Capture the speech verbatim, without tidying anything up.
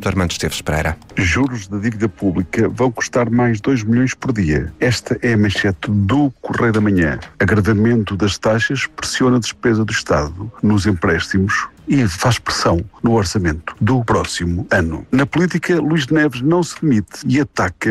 doutor Armando Esteves Pereira. Juros da dívida pública vão custar mais dois milhões por dia. Esta é a manchete do Correio da Manhã. Agravamento das taxas pressiona a despesa do Estado nos empréstimos e faz pressão no orçamento do próximo ano. Na política, Luís Neves não se demite e ataca